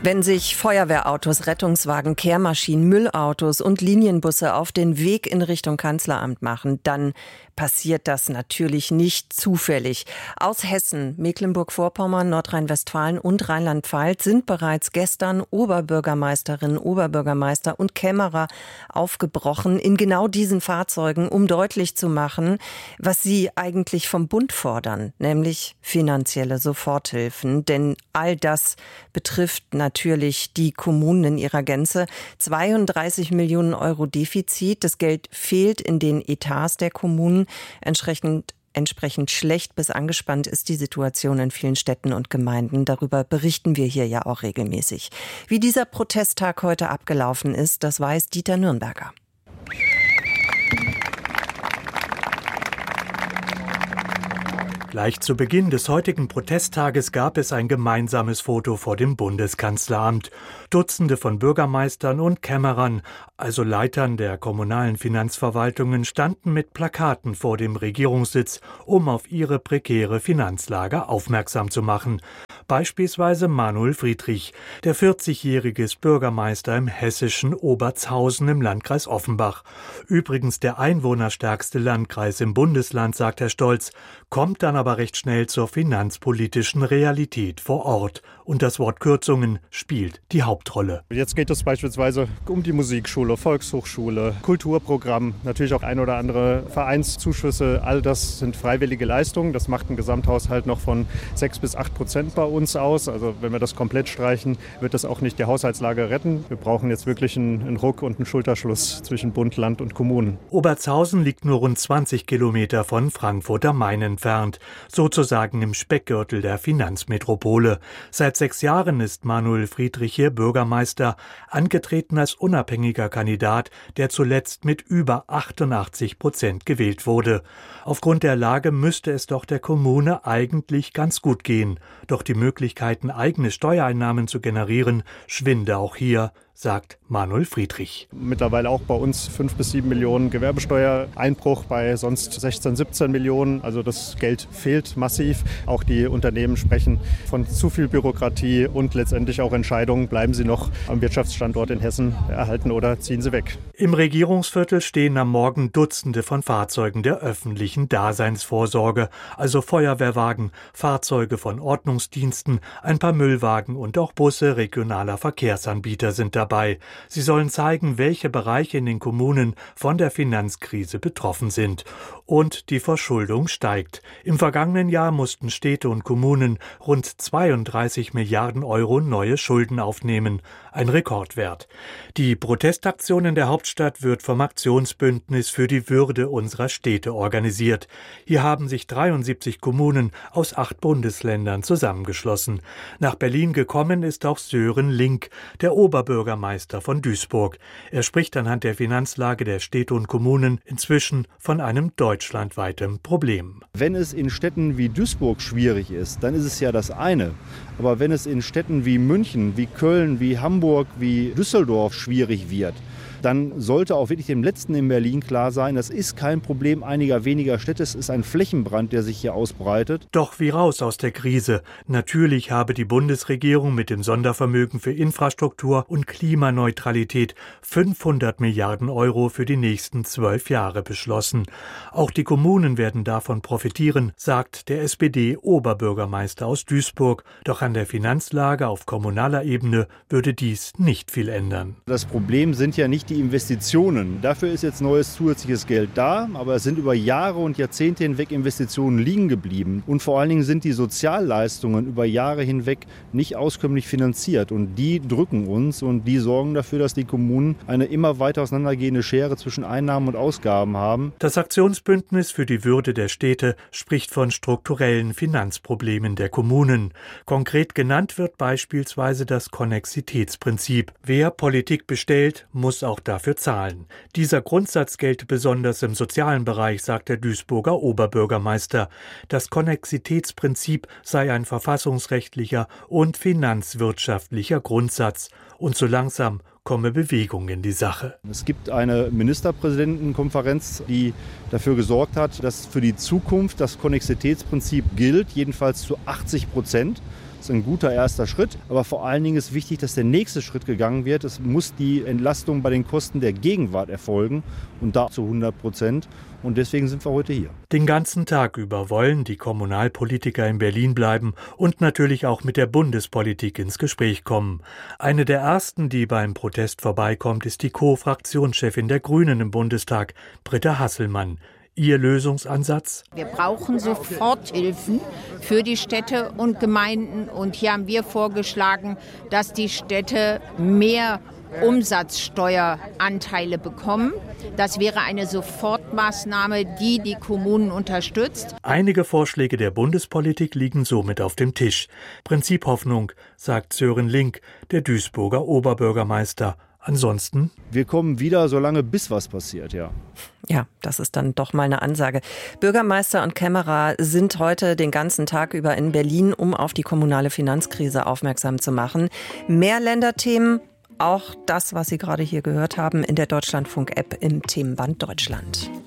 Wenn sich Feuerwehrautos, Rettungswagen, Kehrmaschinen, Müllautos und Linienbusse auf den Weg in Richtung Kanzleramt machen, dann passiert das natürlich nicht zufällig. Aus Hessen, Mecklenburg-Vorpommern, Nordrhein-Westfalen und Rheinland-Pfalz sind bereits gestern Oberbürgermeisterinnen, Oberbürgermeister und Kämmerer aufgebrochen in genau diesen Fahrzeugen, um deutlich zu machen, was sie eigentlich vom Bund fordern, nämlich finanzielle Soforthilfen. Denn all das betrifft natürlich die Kommunen in ihrer Gänze. 32 Millionen Euro Defizit. Das Geld fehlt in den Etats der Kommunen. Entsprechend schlecht bis angespannt ist die Situation in vielen Städten und Gemeinden. Darüber berichten wir hier ja auch regelmäßig. Wie dieser Protesttag heute abgelaufen ist, das weiß Dieter Nürnberger. Gleich zu Beginn des heutigen Protesttages gab es ein gemeinsames Foto vor dem Bundeskanzleramt. Dutzende von Bürgermeistern und Kämmerern, also Leitern der kommunalen Finanzverwaltungen, standen mit Plakaten vor dem Regierungssitz, um auf ihre prekäre Finanzlage aufmerksam zu machen. Beispielsweise Manuel Friedrich, der 40-jährige ist Bürgermeister im hessischen Obertshausen im Landkreis Offenbach. Übrigens der einwohnerstärkste Landkreis im Bundesland, sagt er stolz, kommt dann aber recht schnell zur finanzpolitischen Realität vor Ort. Und das Wort Kürzungen spielt die Hauptrolle. Jetzt geht es beispielsweise um die Musikschule, Volkshochschule, Kulturprogramm, natürlich auch ein oder andere Vereinszuschüsse. All das sind freiwillige Leistungen. Das macht einen Gesamthaushalt noch von 6-8% bei uns aus. Also wenn wir das komplett streichen, wird das auch nicht die Haushaltslage retten. Wir brauchen jetzt wirklich einen Ruck und einen Schulterschluss zwischen Bund, Land und Kommunen. Obertshausen liegt nur rund 20 Kilometer von Frankfurt am Main entfernt, sozusagen im Speckgürtel der Finanzmetropole. Seit 6 Jahren ist Manuel Friedrich hier Bürgermeister, angetreten als unabhängiger Kandidat, der zuletzt mit über 88% gewählt wurde. Aufgrund der Lage müsste es doch der Kommune eigentlich ganz gut gehen. Doch die Möglichkeiten, eigene Steuereinnahmen zu generieren, schwinde auch hier, sagt Manuel Friedrich. Mittlerweile auch bei uns 5 bis 7 Millionen Gewerbesteuereinbruch, bei sonst 16, 17 Millionen. Also das Geld fehlt massiv. Auch die Unternehmen sprechen von zu viel Bürokratie und letztendlich auch Entscheidungen, bleiben sie noch am Wirtschaftsstandort in Hessen erhalten oder ziehen sie weg. Im Regierungsviertel stehen am Morgen Dutzende von Fahrzeugen der öffentlichen Daseinsvorsorge, also Feuerwehrwagen, Fahrzeuge von Ordnungsdiensten, ein paar Müllwagen und auch Busse regionaler Verkehrsanbieter sind dabei. Sie sollen zeigen, welche Bereiche in den Kommunen von der Finanzkrise betroffen sind. Und die Verschuldung steigt. Im vergangenen Jahr mussten Städte und Kommunen rund 32 Milliarden Euro neue Schulden aufnehmen. Ein Rekordwert. Die Protestaktion in der Hauptstadt wird vom Aktionsbündnis für die Würde unserer Städte organisiert. Hier haben sich 73 Kommunen aus 8 Bundesländern zusammengeschlossen. Nach Berlin gekommen ist auch Sören Link, der Oberbürgermeister von Duisburg. Er spricht anhand der Finanzlage der Städte und Kommunen inzwischen von einem deutschlandweiten Problem. Wenn es in Städten wie Duisburg schwierig ist, dann ist es ja das eine. Aber wenn es in Städten wie München, wie Köln, wie Hamburg, wie Düsseldorf schwierig wird, dann sollte auch wirklich dem Letzten in Berlin klar sein, das ist kein Problem einiger weniger Städte, es ist ein Flächenbrand, der sich hier ausbreitet. Doch wie raus aus der Krise? Natürlich habe die Bundesregierung mit dem Sondervermögen für Infrastruktur und Klimaneutralität 500 Milliarden Euro für die nächsten 12 Jahre beschlossen. Auch die Kommunen werden davon profitieren, sagt der SPD-Oberbürgermeister aus Duisburg. Doch an der Finanzlage auf kommunaler Ebene würde dies nicht viel ändern. Das Problem sind ja nicht die Investitionen. Dafür ist jetzt neues zusätzliches Geld da, aber es sind über Jahre und Jahrzehnte hinweg Investitionen liegen geblieben. Und vor allen Dingen sind die Sozialleistungen über Jahre hinweg nicht auskömmlich finanziert. Und die drücken uns und die sorgen dafür, dass die Kommunen eine immer weiter auseinandergehende Schere zwischen Einnahmen und Ausgaben haben. Das Aktionsbündnis für die Würde der Städte spricht von strukturellen Finanzproblemen der Kommunen. Konkret genannt wird beispielsweise das Konnexitätsprinzip. Wer Politik bestellt, muss auch dafür zahlen. Dieser Grundsatz gelte besonders im sozialen Bereich, sagt der Duisburger Oberbürgermeister. Das Konnexitätsprinzip sei ein verfassungsrechtlicher und finanzwirtschaftlicher Grundsatz. Und so langsam komme Bewegung in die Sache. Es gibt eine Ministerpräsidentenkonferenz, die dafür gesorgt hat, dass für die Zukunft das Konnexitätsprinzip gilt, jedenfalls zu 80%. Das ist ein guter erster Schritt, aber vor allen Dingen ist wichtig, dass der nächste Schritt gegangen wird. Es muss die Entlastung bei den Kosten der Gegenwart erfolgen und da zu 100%. Und deswegen sind wir heute hier. Den ganzen Tag über wollen die Kommunalpolitiker in Berlin bleiben und natürlich auch mit der Bundespolitik ins Gespräch kommen. Eine der ersten, die beim Protest vorbeikommt, ist die Co-Fraktionschefin der Grünen im Bundestag, Britta Hasselmann. Ihr Lösungsansatz? Wir brauchen Soforthilfen für die Städte und Gemeinden. Und hier haben wir vorgeschlagen, dass die Städte mehr Umsatzsteueranteile bekommen. Das wäre eine Sofortmaßnahme, die die Kommunen unterstützt. Einige Vorschläge der Bundespolitik liegen somit auf dem Tisch. Prinzip Hoffnung, sagt Sören Link, der Duisburger Oberbürgermeister. Ansonsten? Wir kommen wieder, solange bis was passiert, ja. Ja, das ist dann doch mal eine Ansage. Bürgermeister und Kämmerer sind heute den ganzen Tag über in Berlin, um auf die kommunale Finanzkrise aufmerksam zu machen. Mehr Länderthemen, auch das, was Sie gerade hier gehört haben, in der Deutschlandfunk-App im Themenband Deutschland.